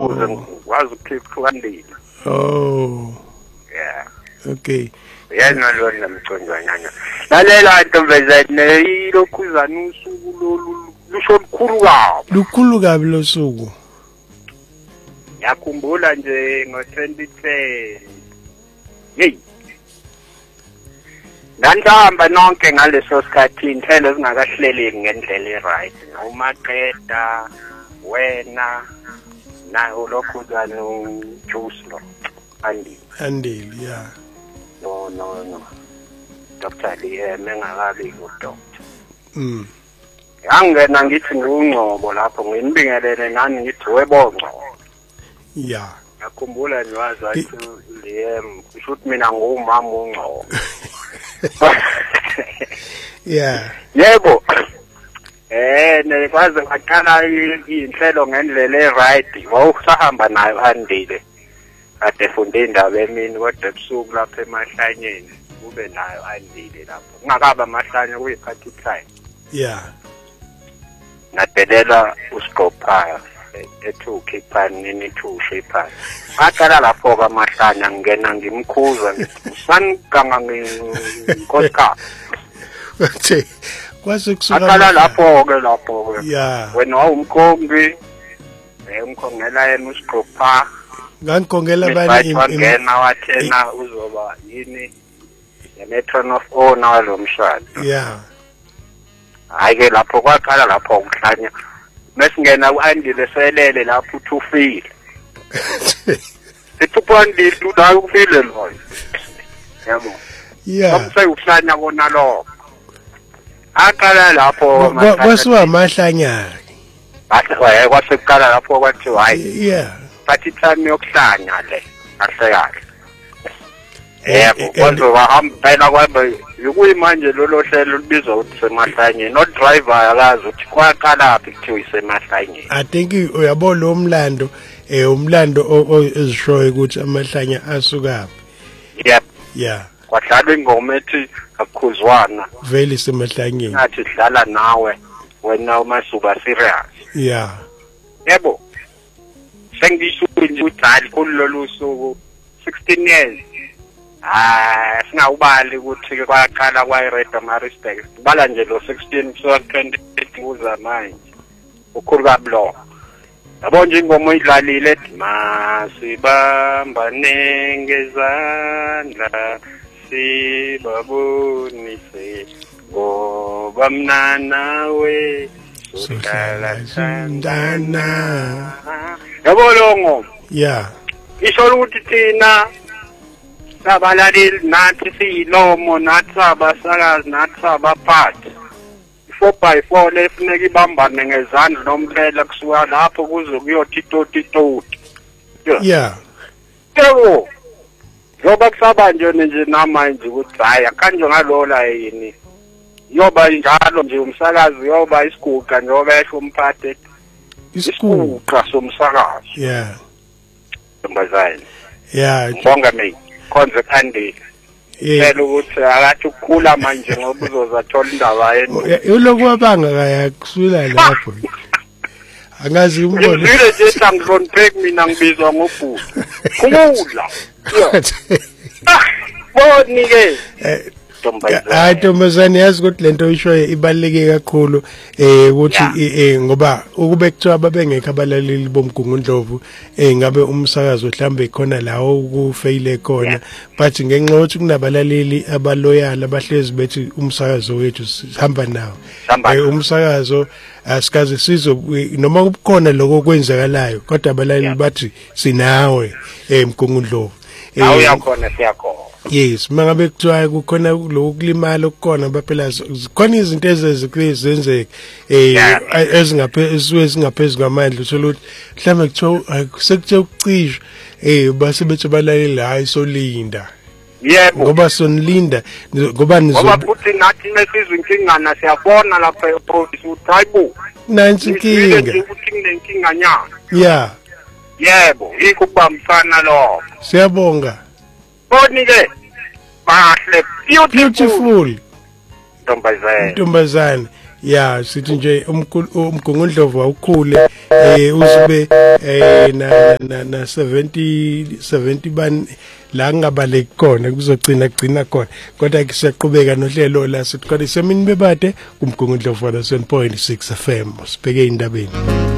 ukuze ngikwazi ukukhipha Oh. yeah Okay. yena lona mconjwanyana lalela ntombazane ilokhuzana usuku lolu lusho lukhulu kabi lo suku yakhumbula nje ngo-2010 hey ngantamba nonke ngaleso sikhathi inhlelo zingakahleleki ngendlela e-right umaqeda wena na ulokhuzana uJuice lo Andile yeah no Dr. Lee mengakabi udoctor yangena ngithi ngungcobo lapho nginibingelele nani ngithi webongcobo yeah yakhumbula nje wazathi kusho ukuthi mina ngumama ungcobo yeah yebo nekwaze ngaqala inhlelo ngendlela e-right wawusahamba nayo Andile kade efunde indaba emini kodwa ebusuku lapha emahlanyeni kube nayo Andile lapho kungakaba amahlanye kuyiphathi time yeah nadelela uSiqophaya ethu khiphani nini thu shephani aqala lapho kwamahlanya ngena ngimkhuza ngisanikanga ngikoska Bathe kwase kusuka aqala lapho ke yeah wena wawumkhombi umkhongela yena uSiqophaya ngangikongela bani ngena wathena uzoba yini the-matron of honor walomshado yeah hayi-ke lapho kwaqala lapho ukuhlanya mesingena u-Andile selele lapho uthi ufile sithi u-Andile unaye ufile loyo yabo yeah ukuhlanya kona lokho aqala lapho kwasuka amahlanyana kwasekuqala lapho kwathiwa hayi yeah bathi time yokuhlanya le kahle yebo kwanzohambela kwabe yikuyimanje lolo hlelo libizwa ukuthi semahlanye no driver akazi ukuthi kwaqala phi kuthiwa isemahlanye I think uyabona lo mlando umlando ezishoyo ukuthi amahlanya asuka yep yeah kwadlala ingoma ethi akukhuzwana vele semahlanyeni athi dlala nawe wena umasuka serious yeah yebo sengisho nje udali kulolu suku 16 years singawubali ukuthi kwaqala kwa-Red Maritzburg sibala nje lo 16 so 20 kuza manje ukhulu kablo yabo nje ingoma idlalile ethi masibambane ngezandla sibabonise ngoba mna nawe sohlala sandana yabo lo ngoma yeah isho ukuthi thina sabalaleli nathi siyilomo nathi abasakazi nathi abaphathi 4x4 lefuneka ibambane ngezandla nomphela kusuka lapho kuze kuyothi toti yeah yebo ngoba kusaba nje namanje ukuthi hayi akanje ngalola yini yoba njalo nje umsakazi yoba isiguqa njengoba esho umphathi isiguqa somsakazi yeah Mbazane yeah bonga me konze Andile phela ukuthi akathi ukukhula manje ngoba uzozathola indaba yenu uloko wabanga kaya kusula lapho angazi umbone ngizile nje sangihlonipheki mina ngibizwa ngobhuku khula boni ke hayi Ntombazane yazi ukuthi lento oyishoyo ibaluleke kakhulu ukuthi ngoba ukube kuthiwa babengekho abalaleli bomgungundlovu ngabe umsakazo mhlambe khona lawo ukufeyile khona but ngenxa yokuthi kunabalaleli abaloyal abahlezi bethi umsakazo wethu sihamba nawo umsakazo asikaze sizo noma kukhona lokho kwenzakalayo kodwa abalaleli bathi sinawe mgungundlovu awuyakhona siyakhona yes mangabe kuthiwa kukhona lokulimala okukhona baphela khona izinto ezenzeka ezingaphezulu kwamandla utholuthi mhlawumbe kuthiwa sekuthe ukucishwa base bethi balalela hayi solinda yebo ngoba sonilinda ngoba futhi nathi mesizwe inkingana siyabona lapha eproduce uthi hayibo nansi inkinga ukuthi kunenkinga nyana yeah yebo yikho kubambisana lo siyabonga boni ke bahle beautiful Ntombazane ya sithi nje umgungundlovu awukhule uzibe na 70 ban la ngabaleki khona kugcina khona kodwa ke siyaqhubeka nohlelo la sithi khona semini bebade kumgungundlovu wa 7.6 FM sibheke indabeni.